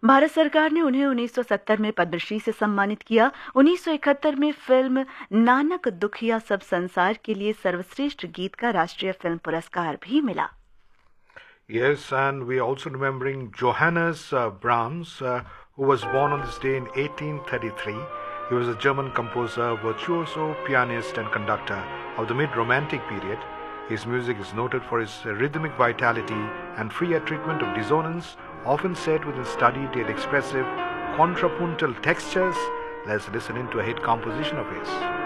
भारत सरकार ने उन्हें 1970 में पद्मश्री से सम्मानित किया। 1971 में फिल्म नानक दुखिया सब संसार के लिए सर्वश्रेष्ठ गीत का राष्ट्रीय फिल्म पुरस्कार भी मिला। Yes, and we are also remembering Johannes Brahms, who was born on this day in 1833. He was a German composer, virtuoso, pianist, and conductor of the mid-Romantic period. His music is noted for its rhythmic vitality and free treatment of dissonance, often set within studied yet expressive contrapuntal textures. Let's listen into a hit composition of his.